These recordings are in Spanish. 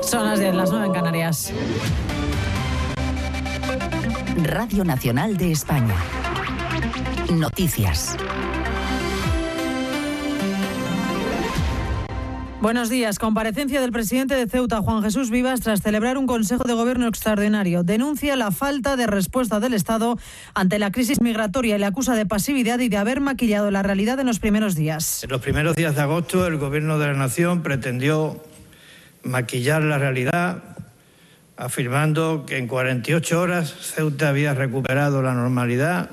Son las 10, las 9 en Canarias. Radio Nacional de España. Noticias. Buenos días. Comparecencia del presidente de Ceuta, Juan Jesús Vivas, tras celebrar un Consejo de Gobierno extraordinario. Denuncia la falta de respuesta del Estado ante la crisis migratoria y le acusa de pasividad y de haber maquillado la realidad en los primeros días. En los primeros días de agosto, el Gobierno de la Nación pretendió maquillar la realidad, afirmando que en 48 horas Ceuta había recuperado la normalidad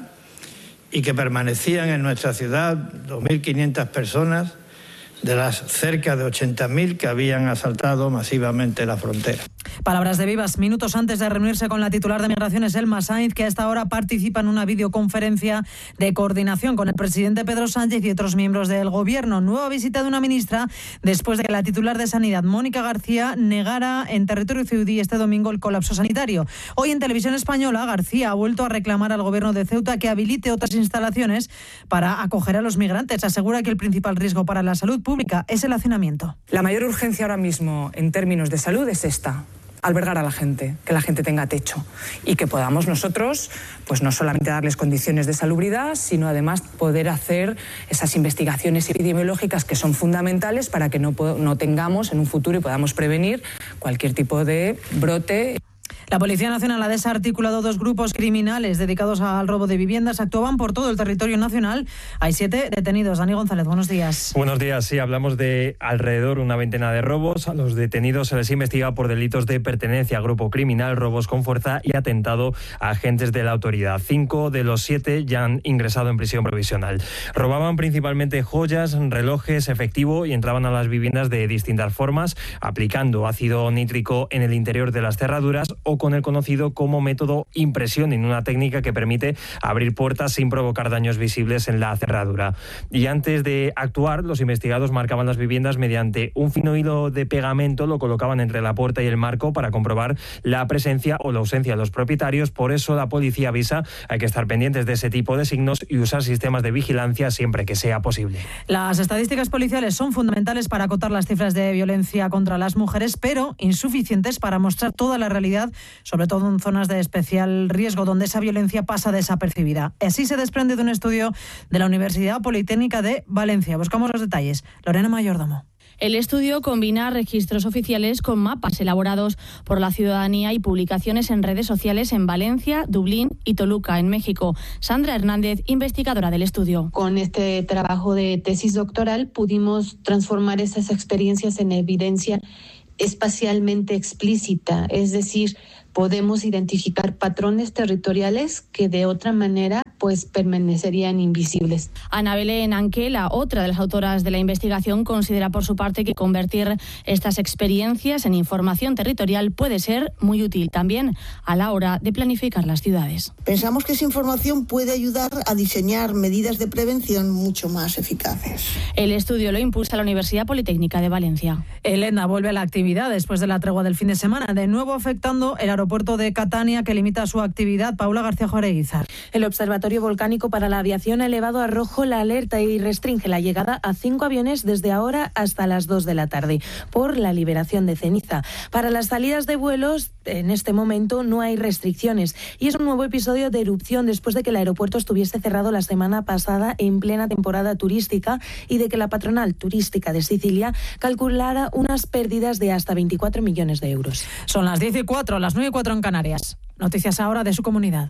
y que permanecían en nuestra ciudad 2.500 personas de las cerca de 80.000 que habían asaltado masivamente la frontera. Palabras de Vivas minutos antes de reunirse con la titular de Migraciones, Elma Sainz, que a esta hora participa en una videoconferencia de coordinación con el presidente Pedro Sánchez y otros miembros del Gobierno. Nueva visita de una ministra después de que la titular de Sanidad, Mónica García, negara en territorio ceutí este domingo el colapso sanitario. Hoy en Televisión Española, García ha vuelto a reclamar al Gobierno de Ceuta que habilite otras instalaciones para acoger a los migrantes. Asegura que el principal riesgo para la salud pública es el hacinamiento. La mayor urgencia ahora mismo en términos de salud es esta: albergar a la gente, que la gente tenga techo y que podamos nosotros, pues no solamente darles condiciones de salubridad, sino además poder hacer esas investigaciones epidemiológicas que son fundamentales para que no tengamos en un futuro y podamos prevenir cualquier tipo de brote. La Policía Nacional ha desarticulado 2 grupos criminales dedicados al robo de viviendas. Actuaban por todo el territorio nacional. Hay 7 detenidos. Dani González, buenos días. Buenos días. Sí, hablamos de alrededor una veintena de robos. A los detenidos se les investiga por delitos de pertenencia a grupo criminal, robos con fuerza y atentado a agentes de la autoridad. 5 de los 7 ya han ingresado en prisión provisional. Robaban principalmente joyas, relojes, efectivo y entraban a las viviendas de distintas formas, aplicando ácido nítrico en el interior de las cerraduras o con el conocido como método impresión, en una técnica que permite abrir puertas sin provocar daños visibles en la cerradura. Y antes de actuar, los investigados marcaban las viviendas mediante un fino hilo de pegamento, lo colocaban entre la puerta y el marco para comprobar la presencia o la ausencia de los propietarios. Por eso la policía avisa, hay que estar pendientes de ese tipo de signos y usar sistemas de vigilancia siempre que sea posible. Las estadísticas policiales son fundamentales para acotar las cifras de violencia contra las mujeres, pero insuficientes para mostrar toda la realidad, sobre todo en zonas de especial riesgo, donde esa violencia pasa desapercibida. Así se desprende de un estudio de la Universidad Politécnica de Valencia. Buscamos los detalles. Lorena Mayordomo. El estudio combina registros oficiales con mapas elaborados por la ciudadanía y publicaciones en redes sociales en Valencia, Dublín y Toluca, en México. Sandra Hernández, investigadora del estudio. Con este trabajo de tesis doctoral pudimos transformar esas experiencias en evidencia espacialmente explícita, es decir, podemos identificar patrones territoriales que de otra manera pues permanecerían invisibles. Ana Belén Anquela, otra de las autoras de la investigación, considera por su parte que convertir estas experiencias en información territorial puede ser muy útil también a la hora de planificar las ciudades. Pensamos que esa información puede ayudar a diseñar medidas de prevención mucho más eficaces. El estudio lo impulsa la Universidad Politécnica de Valencia. Elena vuelve a la actividad después de la tregua del fin de semana, de nuevo afectando el aeropuerto de Catania, que limita su actividad. Paula García Joreguizar. El Observatorio Volcánico para la Aviación ha elevado a rojo la alerta y restringe la llegada a 5 aviones desde ahora hasta las 2 de la tarde por la liberación de ceniza. Para las salidas de vuelos, en este momento no hay restricciones y es un nuevo episodio de erupción después de que el aeropuerto estuviese cerrado la semana pasada en plena temporada turística y de que la patronal turística de Sicilia calculara unas pérdidas de hasta 24 millones de euros. Son las 10:04, las 9:04 en Canarias. Noticias ahora de su comunidad.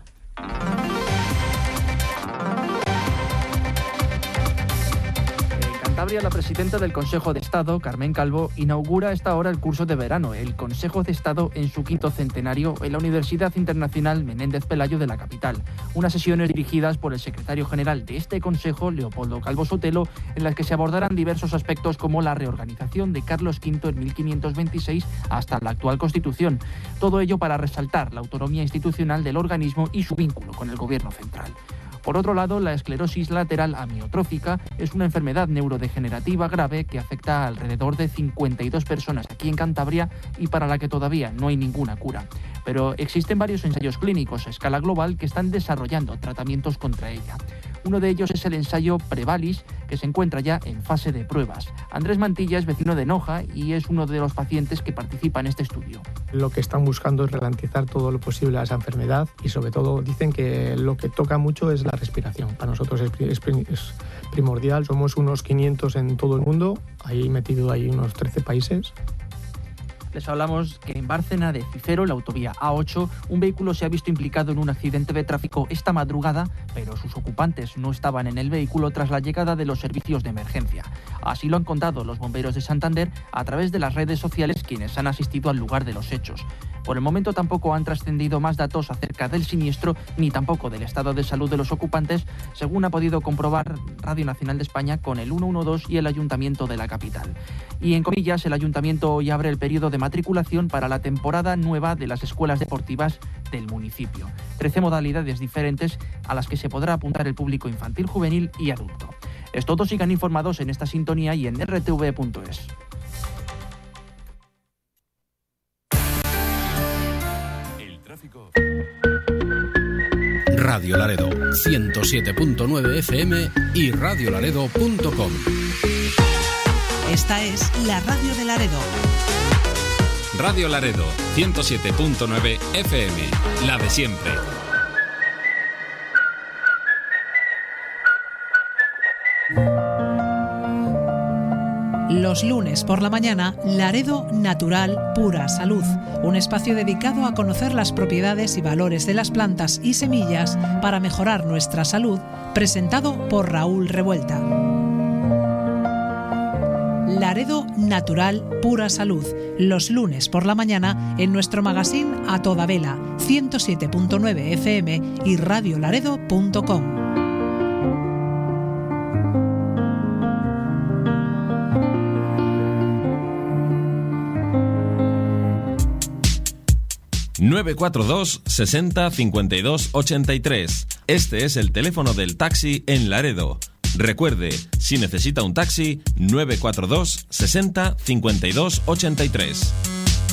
Cantabria, la presidenta del Consejo de Estado, Carmen Calvo, inaugura a esta hora el curso de verano, el Consejo de Estado en su 5º centenario en la Universidad Internacional Menéndez Pelayo de la capital. Unas sesiones dirigidas por el secretario general de este Consejo, Leopoldo Calvo Sotelo, en las que se abordarán diversos aspectos como la reorganización de Carlos V en 1526 hasta la actual Constitución. Todo ello para resaltar la autonomía institucional del organismo y su vínculo con el Gobierno central. Por otro lado, la esclerosis lateral amiotrófica es una enfermedad neurodegenerativa grave que afecta a alrededor de 52 personas aquí en Cantabria y para la que todavía no hay ninguna cura. pero existen varios ensayos clínicos a escala global que están desarrollando tratamientos contra ella. Uno de ellos es el ensayo Prevalis, que se encuentra ya en fase de pruebas. Andrés Mantilla es vecino de Noja y es uno de los pacientes que participa en este estudio. Lo que están buscando es ralentizar todo lo posible a esa enfermedad y sobre todo dicen que lo que toca mucho es la respiración. Para nosotros es primordial, somos unos 500 en todo el mundo, ahí metido hay unos 13 países. Les hablamos que en Bárcena de Cicero, la autovía A8, un vehículo se ha visto implicado en un accidente de tráfico esta madrugada, pero sus ocupantes no estaban en el vehículo tras la llegada de los servicios de emergencia. Así lo han contado los bomberos de Santander a través de las redes sociales, quienes han asistido al lugar de los hechos. Por el momento tampoco han trascendido más datos acerca del siniestro ni tampoco del estado de salud de los ocupantes, según ha podido comprobar Radio Nacional de España con el 112 y el Ayuntamiento de la capital. Y en comillas, el Ayuntamiento hoy abre el periodo de matriculación para la temporada nueva de las escuelas deportivas del municipio. 13 modalidades diferentes a las que se podrá apuntar el público infantil, juvenil y adulto. Es todo, sigan informados en esta sintonía y en rtv.es. Radio Laredo, 107.9 FM y radiolaredo.com. Esta es la radio de Laredo. Radio Laredo, 107.9 FM, la de siempre. Los lunes por la mañana, Laredo Natural Pura Salud, un espacio dedicado a conocer las propiedades y valores de las plantas y semillas para mejorar nuestra salud, presentado por Raúl Revuelta. Laredo Natural Pura Salud, los lunes por la mañana en nuestro magazine A Toda Vela, 107.9 FM y radiolaredo.com. ...942 60 52 83. Este es el teléfono del taxi en Laredo. Recuerde, si necesita un taxi, 942 60 52 83.